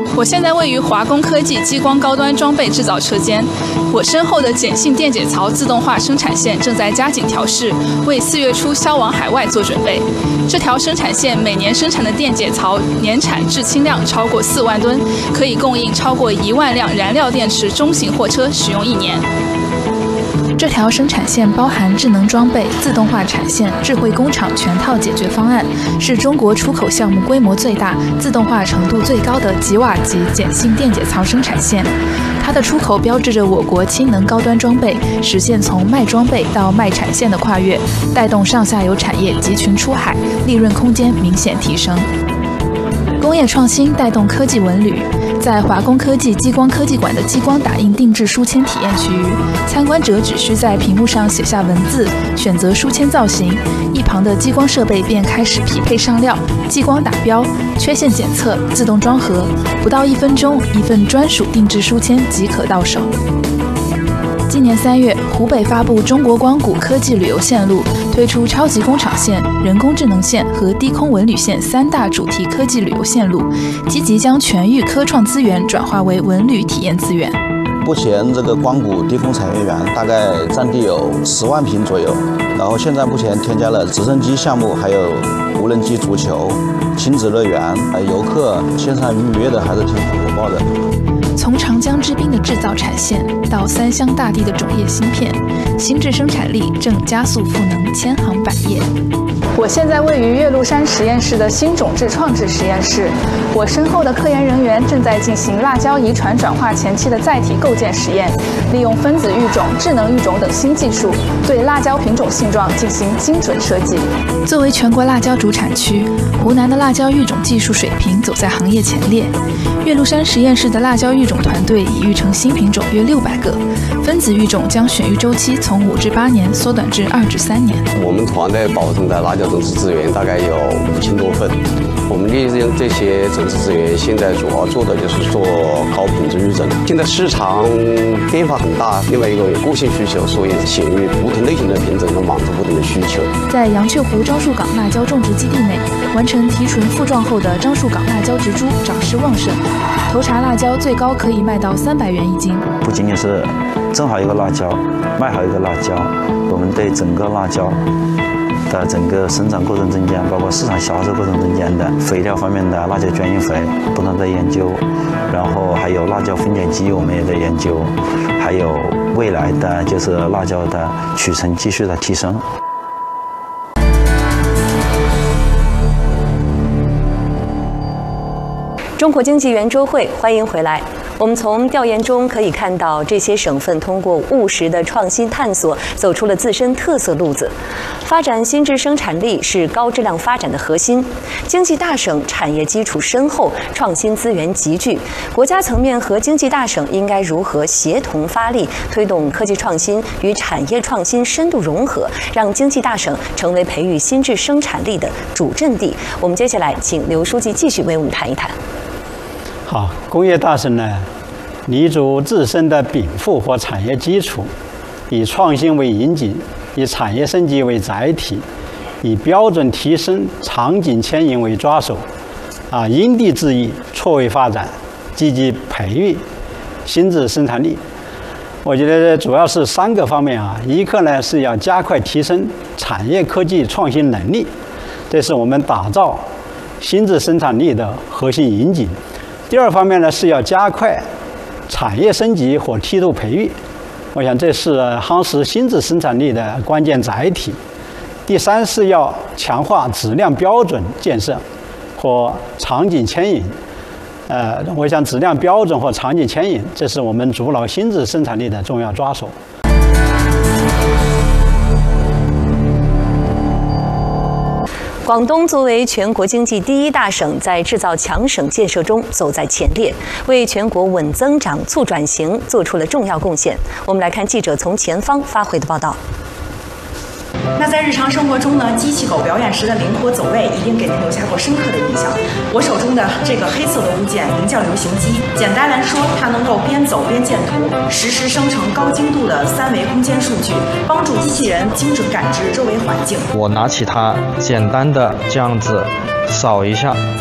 我现在位于华工科技激光高端装备制造车间，我身后的碱性电解槽自动化生产线正在加紧调试，为4月初销往海外做准备。这条生产线每年生产的电解槽年产制氢量超过4万吨，可以供应超过1万辆燃料电池中型货车使用1年。这条生产线包含智能装备、自动化产线、智慧工厂全套解决方案，是中国出口项目规模最大、自动化程度最高的极瓦级碱性电解槽生产线。它的出口标志着我国氢能高端装备实现从卖装备到卖产线的跨越，带动上下游产业集群出海，利润空间明显提升。工业创新带动科技文旅，在华工科技激光科技馆的激光打印定制书签体验区域，参观者只需在屏幕上写下文字，选择书签造型，一旁的激光设备便开始匹配上料、激光打标、缺陷检测、自动装盒，不到1分钟，一份专属定制书签即可到手。今年3月，湖北发布中国光谷科技旅游线路，推出超级工厂线、人工智能线和低空文旅线3大主题科技旅游线路，积极将全域科创资源转化为文旅体验资源。 目前这个光谷低空产业园大概占地有10万平左右，然后现在目前添加了直升机项目，还有无人机足球、亲子乐园，游客线上预约的还是挺火爆的。 从长江之滨的制造产线到3湘大地的种业芯片，新质生产力正加速赋能千行百业。我现在位于岳麓山实验室的新种质创制实验室，我身后的科研人员正在进行辣椒遗传转化前期的载体构建实验，利用分子育种、智能育种等新技术，对辣椒品种性状进行精准设计。作为全国辣椒主产区，湖南的辣椒育种技术水平走在行业前列。岳麓山实验室的辣椒育种团队已育成新品种约600个，分子育种将选育周期从5至8年缩短至2至3年。 我们团队保证的辣椒种子资源大概有5000多份，我们利用这些种子资源，现在主要做的就是做高品质育种。现在市场变化很大，另外一个有个性需求，所以选育不同类型的品种，能满足不同的需求。 在杨雀湖樟树港辣椒种植基地内，完成提纯复壮后的樟树港辣椒植株长势旺盛，头茬辣椒最高可以卖到300元1斤。 不仅仅是种好一个辣椒，卖好一个辣椒，我们对整个辣椒的整个生产过程中间，包括市场销售过程中间的肥料方面的辣椒卷运肥不断在研究，然后还有辣椒分拣机我们也在研究，还有未来的就是辣椒的取成技术的提升。 中国经济圆桌会，欢迎回来。我们从调研中可以看到，这些省份通过务实的创新探索，走出了自身特色路子。发展新质生产力是高质量发展的核心。经济大省产业基础深厚，创新资源集聚。国家层面和经济大省应该如何协同发力，推动科技创新与产业创新深度融合，让经济大省成为培育新质生产力的主阵地？我们接下来请刘书记继续为我们谈一谈。 好，工业大省呢，立足自身的禀赋和产业基础，以创新为引颈，以产业升级为载体，以标准提升、场景牵引为抓手，因地制宜、错位发展，积极培育新质生产力。我觉得主要是3个方面啊，一个呢是要加快提升产业科技创新能力，这是我们打造新质生产力的核心引颈。第二方面呢，是要加快产业升级和梯度培育，我想这是夯实新质生产力的关键载体。第3是要强化质量标准建设和场景牵引。我想质量标准和场景牵引，这是我们筑牢新质生产力的重要抓手。 广东作为全国经济第1大省，在制造强省建设中走在前列，为全国稳增长、促转型做出了重要贡献。我们来看记者从前方发回的报道。 那在日常生活中呢，机器狗表演时的灵活走位一定给您留下过深刻的印象。我手中的这个黑色的物件名叫流行机，简单来说，它能够边走边建图，实时生成高精度的3维空间数据，帮助机器人精准感知周围环境。 我拿起它，简单的这样子扫一下，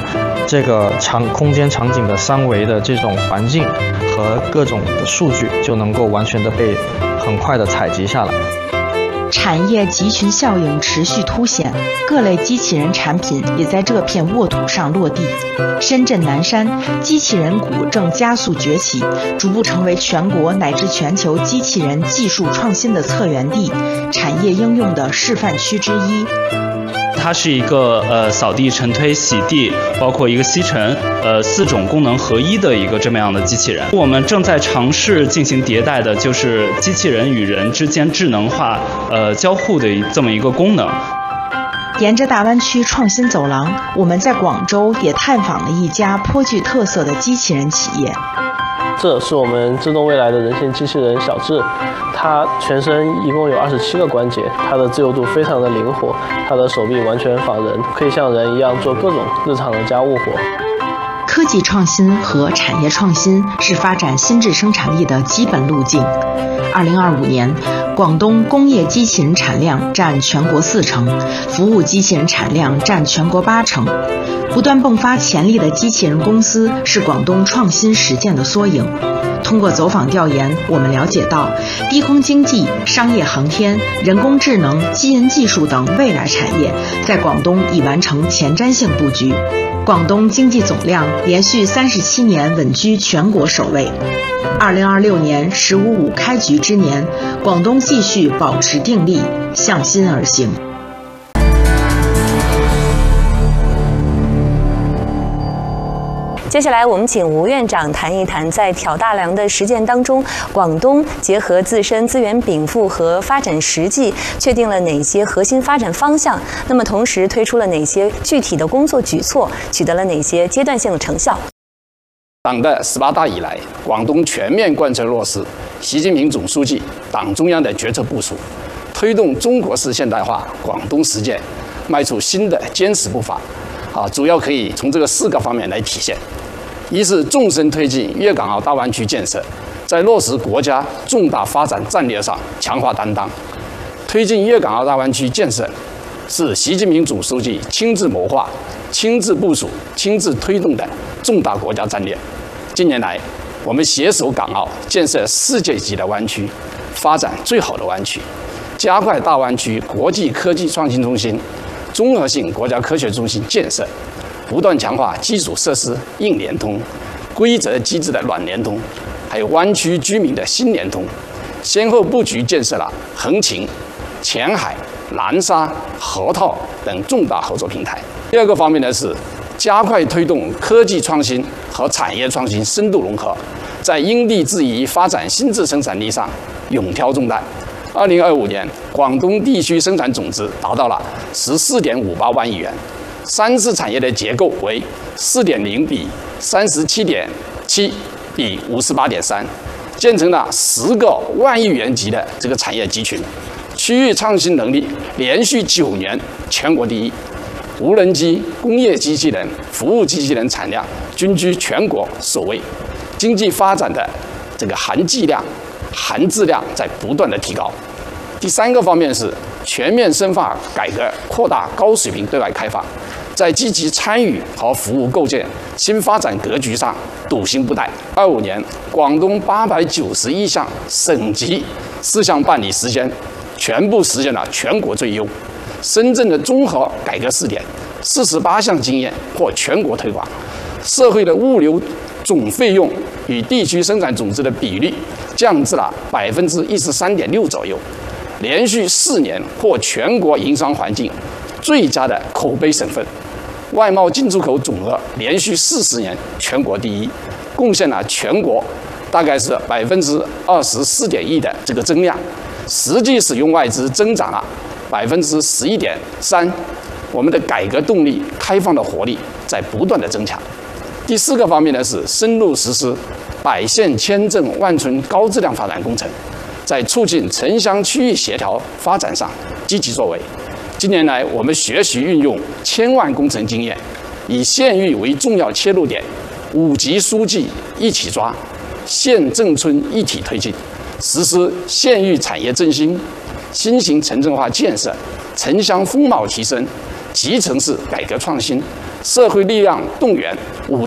这个空间场景的三维的这种环境和各种的数据就能够完全的被很快的采集下来。 产业集群效应持续凸显，各类机器人产品也在这片沃土上落地。深圳南山机器人股正加速崛起，逐步成为全国乃至全球机器人技术创新的策源地、产业应用的示范区之一。 它是一个扫地、尘推、洗地，包括一个吸尘，4种功能合一的一个这么样的机器人。我们正在尝试进行迭代的，就是机器人与人之间智能化交互的这么一个功能。 沿着大湾区创新走廊，我们在广州也探访了一家颇具特色的机器人企业。 这是我们自动未来的人形机器人小智，它全身一共有27个关节，它的自由度非常的灵活，它的手臂完全仿人，可以像人一样做各种日常的家务活。 科技创新和产业创新是发展新质生产力的基本路径。2025年，广东工业机器人产量占全国4成，服务机器人产量占全国8成。不断迸发潜力的机器人公司是广东创新实践的缩影。通过走访调研，我们了解到，低空经济、商业航天、人工智能、基因技术等未来产业在广东已完成前瞻性布局。广东经济总量连续37年稳居全国首位。2026年“15+5”开局之年，广东继续保持定力，向心而行。 接下来，我们请吴院长谈一谈，在挑大梁的实践当中，广东结合自身资源禀赋和发展实际，确定了哪些核心发展方向？那么，同时推出了哪些具体的工作举措，取得了哪些阶段性的成效？ 党的18大以来，广东全面贯彻落实习近平总书记、党中央的决策部署，推动中国式现代化广东实践迈出新的坚实步伐。主要可以从这个4个方面来体现。一是纵深推进粤港澳大湾区建设，在落实国家重大发展战略上强化担当。推进粤港澳大湾区建设是习近平总书记亲自谋划、亲自部署、亲自推动的重大国家战略。近年来，我们携手港澳建设世界级的湾区，发展最好的湾区，加快大湾区国际科技创新中心、综合性国家科学中心建设，不断强化基础设施硬联通、规则机制的软联通，还有湾区居民的新联通，先后布局建设了横琴、前海、南沙、河套等重大合作平台。第二个方面呢是加快推动科技创新和产业创新深度融合，在因地制宜发展新质生产力上勇挑重担。2025年，广东地区生产总值达到了14.58万亿元，3次产业的结构为4.0比37.7比58.3，建成了10个万亿元级的这个产业集群，区域创新能力连续9年全国第一，无人机、工业机器人、服务机器人产量均居全国首位，经济发展的这个含计量、含质量在不断的提高。第3个方面是全面深化改革，扩大高水平对外开放，在积极参与和服务构建新发展格局上笃行不怠。25年，广东891项省级事项办理时间全部实现了全国最优。深圳的综合改革试点，48项经验获全国推广。社会的物流总费用与地区生产总值的比率降至了13.6%左右，连续4年获全国营商环境最佳的口碑省份。外贸进出口总额连续40年全国第一，贡献了全国大概是24.1%的这个增量，实际使用外资增长了11.3%。我们的改革动力、开放的活力在不断的增强。第4个方面呢是深入实施100县千镇万村高质量发展工程，在促进城乡区域协调发展上积极作为。近年来，我们学习运用1000万工程经验，以县域为重要切入点，5级书记一起抓，县镇村一体推进，实施县域产业振兴、新型城镇化建设、城乡风貌提升、集城市改革创新、 社会力量动员，武